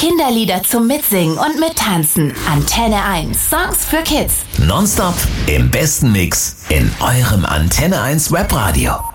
Kinderlieder zum Mitsingen und Mittanzen. Antenne 1. Songs für Kids. Nonstop im besten Mix in eurem Antenne 1 Webradio.